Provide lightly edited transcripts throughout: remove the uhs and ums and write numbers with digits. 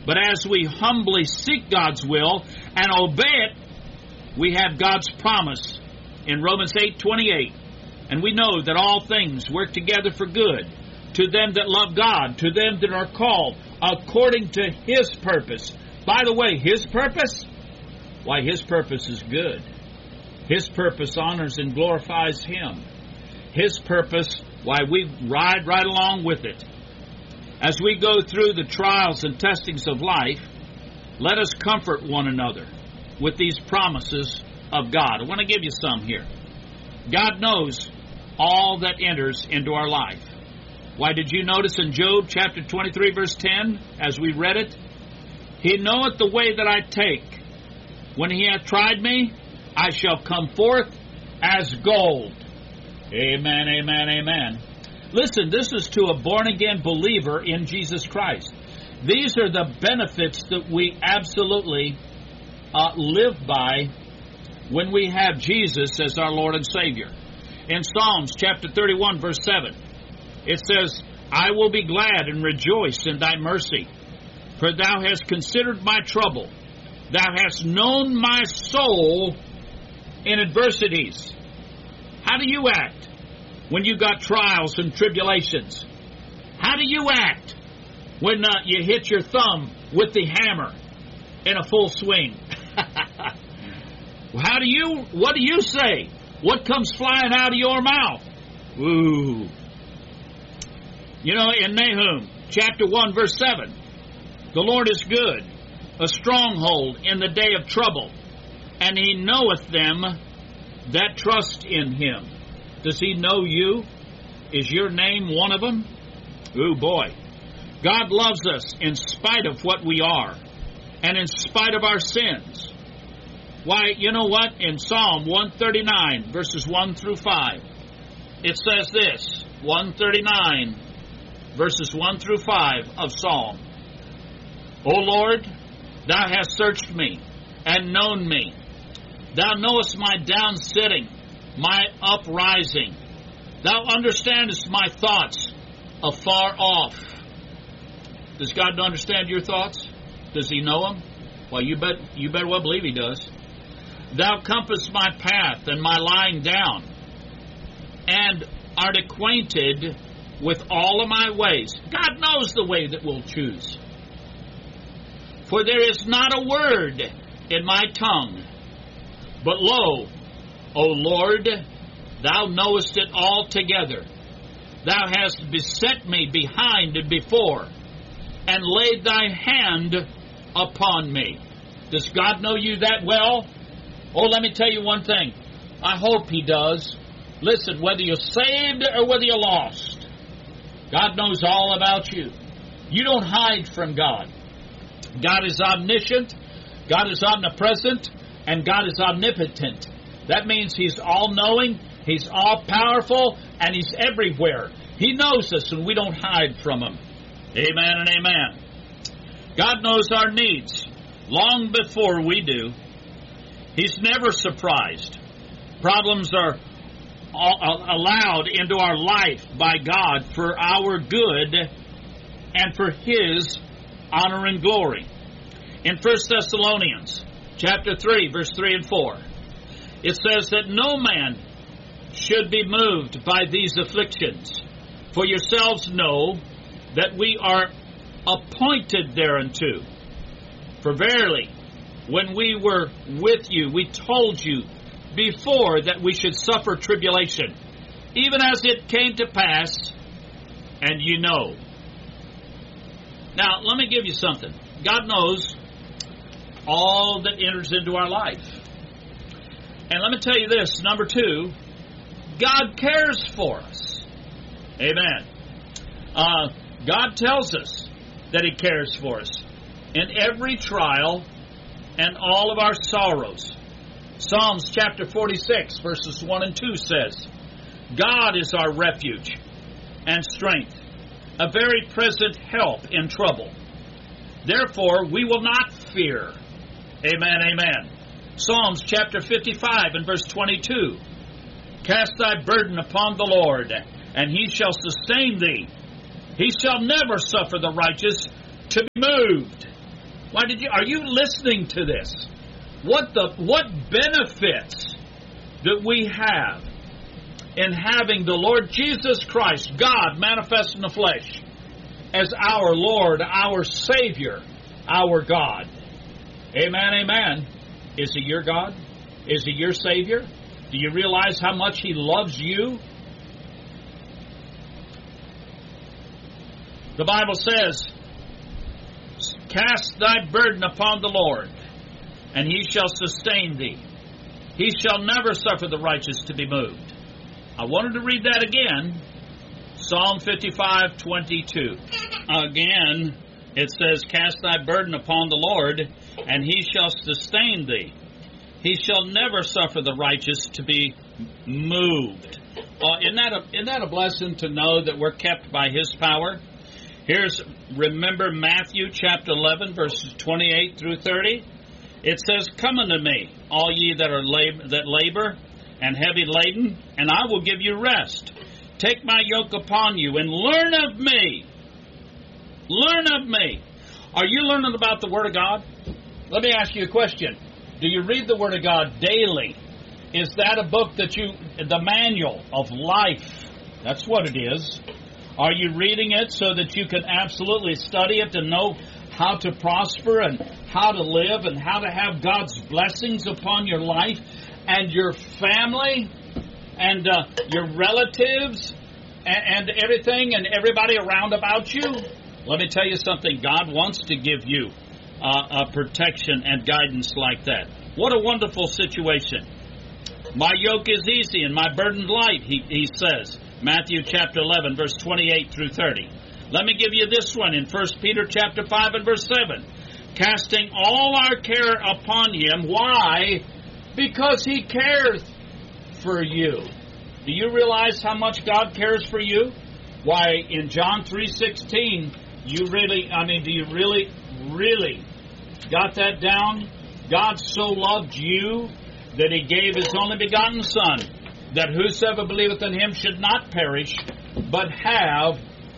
But as we humbly seek God's will and obey it, we have God's promise in Romans 8:28. And we know that all things work together for good to them that love God, to them that are called according to His purpose. By the way, His purpose? Why, His purpose is good. His purpose honors and glorifies Him. His purpose, why, we ride right along with it. As we go through the trials and testings of life, let us comfort one another with these promises of God. I want to give you some here. God knows all that enters into our life. Why, did you notice in Job chapter 23 verse 10, as we read it? He knoweth the way that I take. When He hath tried me, I shall come forth as gold. Amen, amen, amen. Listen, this is to a born-again believer in Jesus Christ. These are the benefits that we absolutely live by when we have Jesus as our Lord and Savior. In Psalms chapter 31, verse 7, it says, I will be glad and rejoice in Thy mercy, for Thou hast considered my trouble. Thou hast known my soul in adversities. How do you act when you got trials and tribulations? How do you act when you hit your thumb with the hammer in a full swing? What do you say? What comes flying out of your mouth? Ooh. You know, in Nahum chapter 1 verse 7, the Lord is good, a stronghold in the day of trouble, and He knoweth them that trust in Him. Does He know you? Is your name one of them? Ooh, boy. God loves us in spite of what we are and in spite of our sins. Why, you know what? In Psalm 139, verses 1 through 5, it says this, 139, verses 1 through 5 of Psalm. O Lord, Thou hast searched me and known me. Thou knowest my down sitting, my uprising. Thou understandest my thoughts afar off. Does God understand your thoughts? Does He know them? Well, you better well believe He does. Thou compassest my path and my lying down, and art acquainted with all of my ways. God knows the way that we'll choose. For there is not a word in my tongue, but lo, O Lord, Thou knowest it altogether. Thou hast beset me behind and before, and laid Thy hand upon me. Does God know you that well? Oh, let me tell you one thing. I hope He does. Listen, whether you're saved or whether you're lost, God knows all about you. You don't hide from God. God is omniscient, God is omnipresent, and God is omnipotent. That means He's all-knowing, He's all-powerful, and He's everywhere. He knows us, and we don't hide from Him. Amen and amen. God knows our needs long before we do. He's never surprised. Problems are allowed into our life by God for our good and for His honor and glory. In 1 Thessalonians chapter 3, verse 3 and 4, it says that no man should be moved by these afflictions, for yourselves know that we are appointed thereunto. For verily, when we were with you, we told you before that we should suffer tribulation, even as it came to pass, and you know. Now, let me give you something. God knows all that enters into our life. And let me tell you this, number two, God cares for us. Amen. God tells us that He cares for us in every trial and all of our sorrows. Psalms chapter 46, verses 1 and 2 says, God is our refuge and strength, a very present help in trouble. Therefore, we will not fear. Amen, amen. Psalms chapter 55 and verse 22. Cast thy burden upon the Lord, and He shall sustain thee. He shall never suffer the righteous to be moved. Are you listening to this? What benefits that we have in having the Lord Jesus Christ, God manifest in the flesh, as our Lord, our Savior, our God. Amen, amen. Is He your God? Is He your Savior? Do you realize how much He loves you? The Bible says, cast thy burden upon the Lord, and He shall sustain thee. He shall never suffer the righteous to be moved. I wanted to read that again. Psalm 55:22. Again, it says, cast thy burden upon the Lord, and He shall sustain thee. He shall never suffer the righteous to be moved. Isn't that a blessing to know that we're kept by His power? Remember Matthew chapter 11, verses 28 through 30? It says, come unto me, all ye that labor and heavy laden, and I will give you rest. Take my yoke upon you, and learn of me. Learn of me. Are you learning about the Word of God? Let me ask you a question. Do you read the Word of God daily? Is that a book the manual of life? That's what it is. Are you reading it so that you can absolutely study it and know how to prosper and how to live and how to have God's blessings upon your life and your family and your relatives and everything and everybody around about you? Let me tell you something. God wants to give you a protection and guidance like that. What a wonderful situation. My yoke is easy and my burden light, he says. Matthew chapter 11, verse 28 through 30. Let me give you this one in 1 Peter chapter 5 and verse 7. Casting all our care upon Him. Why? Because He cares for you. Do you realize how much God cares for you? Why, in John 3:16, do you really got that down? God so loved you that He gave His only begotten Son, that whosoever believeth in Him should not perish, but have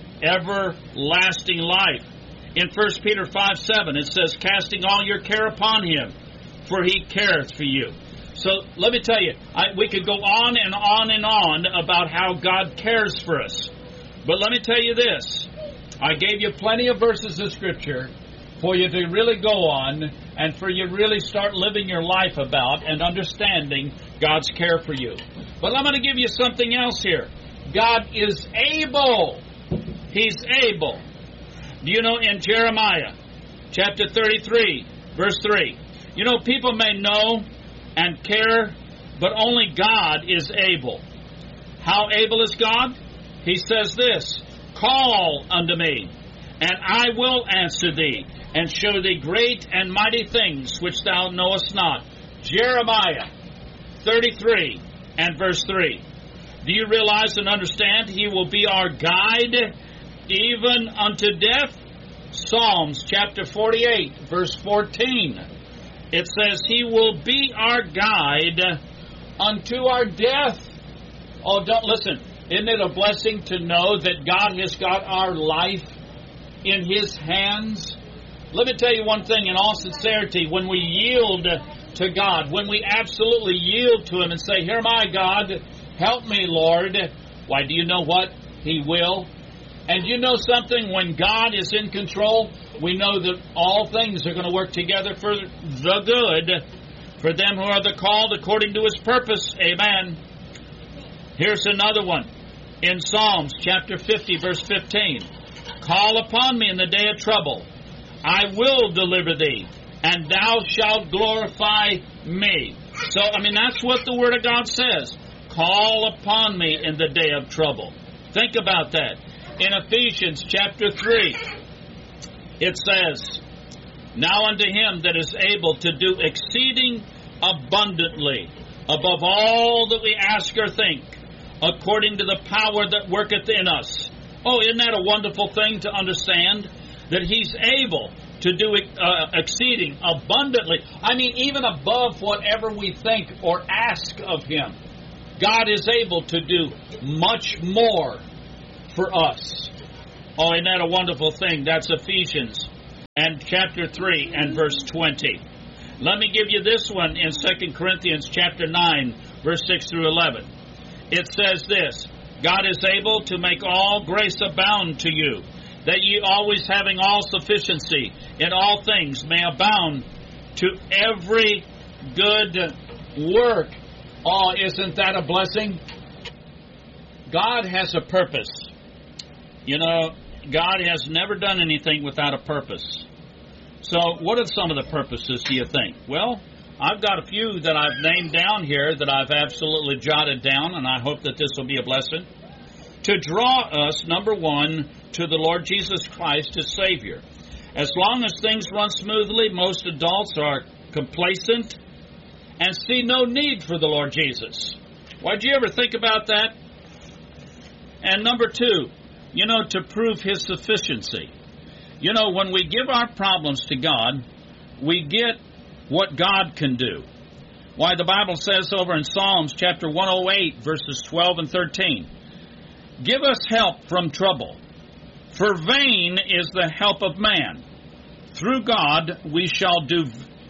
everlasting life. In 1 Peter 5:7, it says, casting all your care upon Him, for He careth for you. So let me tell you, we could go on and on and on about how God cares for us. But let me tell you this. I gave you plenty of verses of Scripture for you to really go on and for you to really start living your life about and understanding God's care for you. But I'm going to give you something else here. God is able. He's able. Do you know in Jeremiah chapter 33, verse 3, you know, people may know and care, but only God is able. How able is God? He says this, call unto me, and I will answer thee, and show thee great and mighty things which thou knowest not. Jeremiah 33 and verse 3. Do you realize and understand He will be our guide even unto death? Psalms chapter 48 verse 14. It says He will be our guide unto our death. Oh, don't listen. Isn't it a blessing to know that God has got our life in His hands? Let me tell you one thing in all sincerity. When we yield to God, when we absolutely yield to Him and say, here, my God, help me, Lord, why, do you know what? He will. And you know something? When God is in control, we know that all things are going to work together for the good, for them who are the called according to His purpose. Amen. Here's another one. In Psalms chapter 50, verse 15. Call upon me in the day of trouble. I will deliver thee, and thou shalt glorify me. So, that's what the Word of God says. Call upon me in the day of trouble. Think about that. In Ephesians chapter 3, it says, now unto Him that is able to do exceeding abundantly, above all that we ask or think, according to the power that worketh in us. Oh, isn't that a wonderful thing to understand? That He's able to do exceeding abundantly. Even above whatever we think or ask of Him. God is able to do much more for us. Oh, isn't that a wonderful thing? That's Ephesians and chapter 3 and verse 20. Let me give you this one in 2 Corinthians chapter 9, verse 6 through 11. It says this, God is able to make all grace abound to you, that ye always having all sufficiency in all things may abound to every good work. Oh, isn't that a blessing? God has a purpose. You know, God has never done anything without a purpose. So what are some of the purposes, do you think? Well, I've got a few that I've named down here that I've absolutely jotted down, and I hope that this will be a blessing. To draw us, number one, to the Lord Jesus Christ as Savior. As long as things run smoothly, most adults are complacent and see no need for the Lord Jesus. Why, did you ever think about that? And number two, you know, to prove His sufficiency. You know, when we give our problems to God, we get what God can do. Why, the Bible says over in Psalms chapter 108, verses 12 and 13, give us help from trouble, for vain is the help of man. Through God we shall do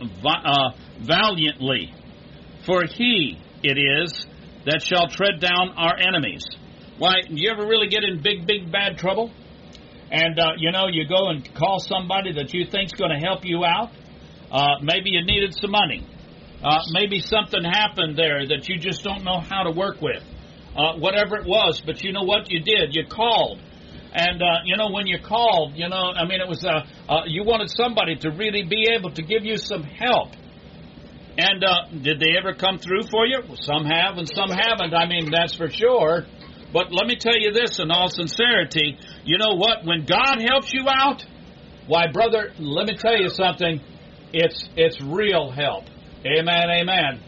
valiantly, for He it is that shall tread down our enemies. Why, do you ever really get in big, bad trouble? And, you know, you go and call somebody that you think's going to help you out. Maybe you needed some money. Maybe something happened there that you just don't know how to work with. Whatever it was, but you know what you did? You called. And, you know, when you called, you know, I mean, it was, you wanted somebody to really be able to give you some help. And did they ever come through for you? Well, some have and some haven't. I mean, that's for sure. But let me tell you this in all sincerity. You know what? When God helps you out, why, brother, let me tell you something. It's real help. Amen, amen.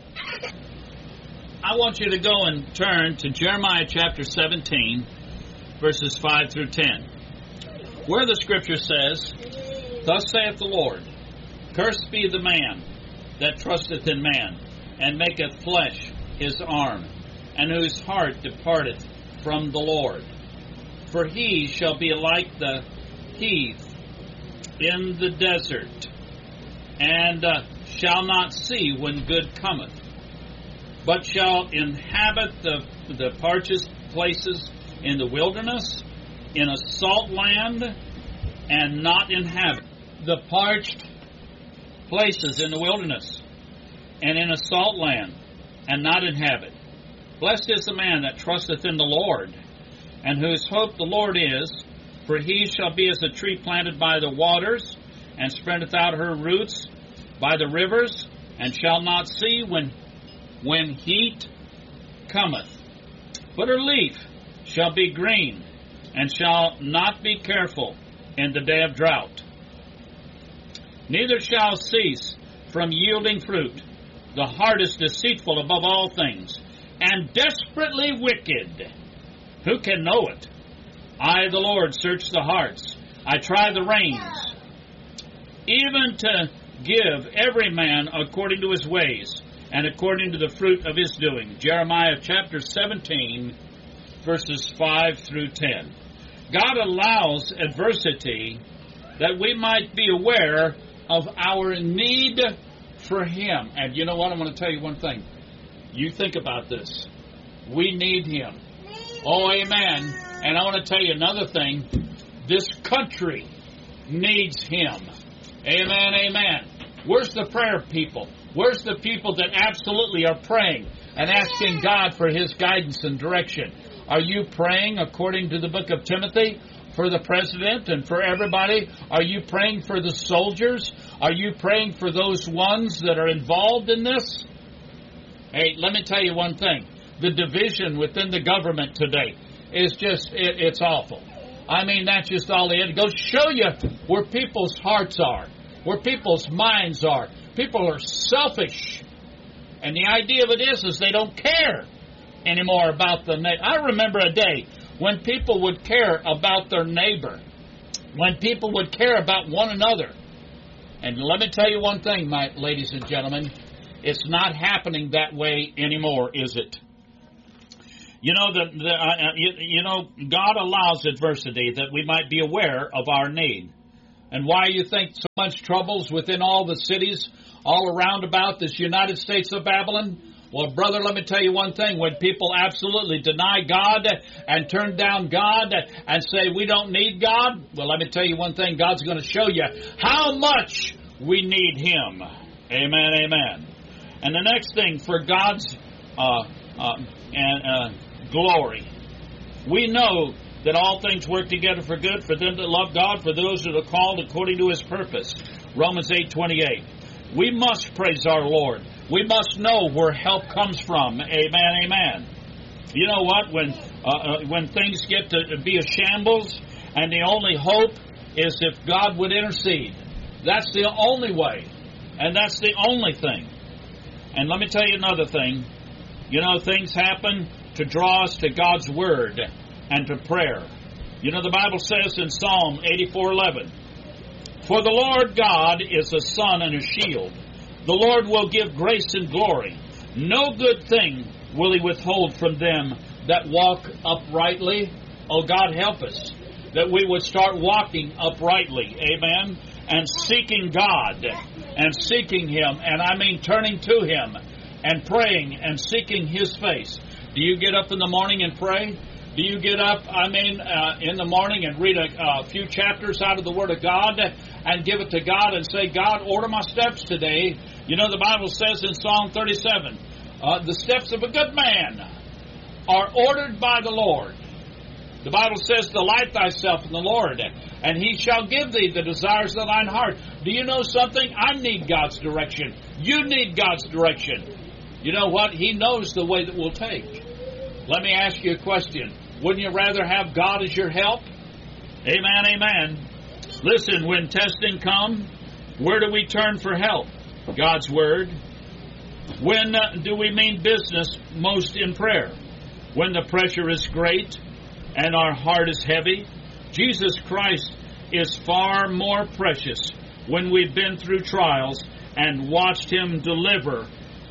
I want you to go and turn to Jeremiah chapter 17, verses 5 through 10, where the scripture says, Thus saith the Lord, Cursed be the man that trusteth in man, and maketh flesh his arm, and whose heart departeth from the Lord. For he shall be like the heath in the desert, and shall not see when good cometh, but shall inhabit the parched places in the wilderness, in a salt land, and not inhabit the parched places in the wilderness, and in a salt land, and not inhabit. Blessed is the man that trusteth in the Lord, and whose hope the Lord is, for he shall be as a tree planted by the waters, and spreadeth out her roots by the rivers, and shall not see when heat cometh. But her leaf shall be green, and shall not be careful in the day of drought. Neither shall cease from yielding fruit. The heart is deceitful above all things, and desperately wicked. Who can know it? I, the Lord, search the hearts. I try the reins, even to give every man according to his ways, and according to the fruit of his doing. Jeremiah chapter 17, verses 5 through 10. God allows adversity that we might be aware of our need for Him. And you know what? I'm going to tell you one thing. You think about this. We need Him. Oh, amen. And I want to tell you another thing. This country needs Him. Amen, amen. Where's the prayer people? Where's the people that absolutely are praying and asking God for His guidance and direction? Are you praying according to the book of Timothy for the president and for everybody? Are you praying for the soldiers? Are you praying for those ones that are involved in this? Hey, let me tell you one thing. The division within the government today is just, it's awful. I mean, that's just all it goes to show you where people's hearts are, where people's minds are. People are selfish. And the idea of it is they don't care anymore about the neighbor. I remember a day when people would care about their neighbor, when people would care about one another. And let me tell you one thing, my ladies and gentlemen, it's not happening that way anymore, is it? You know, God allows adversity that we might be aware of our need. And why you think so much troubles within all the cities all around about this United States of Babylon? Well, brother, let me tell you one thing. When people absolutely deny God and turn down God and say we don't need God, well, let me tell you one thing. God's going to show you how much we need Him. Amen, amen. And the next thing, for God's glory. We know that all things work together for good for them that love God, for those that are called according to His purpose. Romans 8:28. We must praise our Lord. We must know where help comes from. Amen, amen. You know what? When things get to be a shambles, and the only hope is if God would intercede. That's the only way. And that's the only thing. And let me tell you another thing. You know, things happen to draw us to God's Word and to prayer. You know, the Bible says in Psalm 84:11, for the Lord God is a sun and a shield. The Lord will give grace and glory. No good thing will He withhold from them that walk uprightly. Oh, God, help us that we would start walking uprightly. Amen. And seeking God and seeking Him. And I mean turning to Him and praying and seeking His face. Do you get up in the morning and pray? Do you get up, in the morning and read a few chapters out of the Word of God and give it to God and say, God, order my steps today? You know, the Bible says in Psalm 37, the steps of a good man are ordered by the Lord. The Bible says, delight thyself in the Lord, and He shall give thee the desires of thine heart. Do you know something? I need God's direction. You need God's direction. You know what? He knows the way that we'll take. Let me ask you a question. Wouldn't you rather have God as your help? Amen, amen. Listen, when testing comes, where do we turn for help? God's Word. When do we mean business most in prayer? When the pressure is great and our heart is heavy? Jesus Christ is far more precious when we've been through trials and watched Him deliver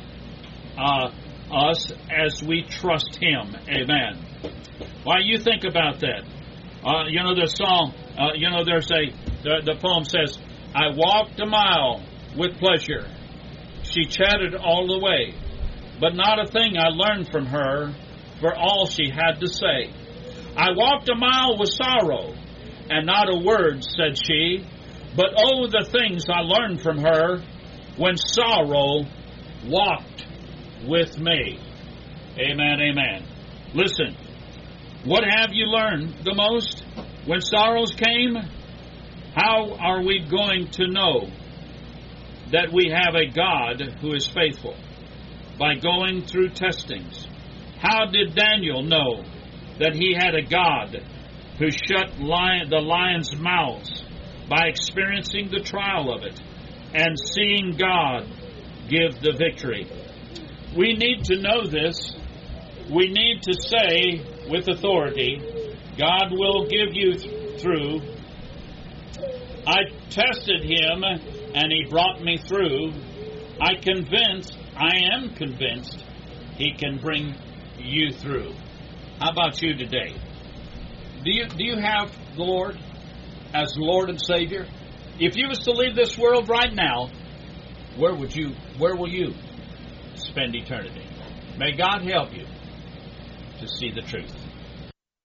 us as we trust Him. Amen. Why, you think about that. You know, the song, the poem says, I walked a mile with pleasure. She chatted all the way, but not a thing I learned from her for all she had to say. I walked a mile with sorrow, and not a word said she, but oh, the things I learned from her when sorrow walked with me. Amen, amen. Listen, what have you learned the most when sorrows came? How are we going to know that we have a God who is faithful? By going through testings. How did Daniel know that he had a God who shut the lions' mouths? By experiencing the trial of it and seeing God give the victory. We need to know this. We need to say with authority, God will give you through. I tested Him and He brought me through. I am convinced He can bring you through. How about you today? Do you have the Lord as Lord and Savior? If you was to leave this world right now, where will you spend eternity? May God help you to see the truth.